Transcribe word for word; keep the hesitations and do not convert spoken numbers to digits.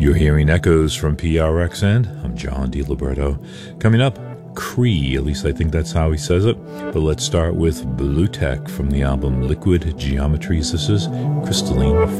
You're hearing echoes from P R X N. I'm John DiLiberto. Coming up, Cree, at least I think that's how he says it. But let's start with Blue Tech from the album Liquid Geometries. This is Crystalline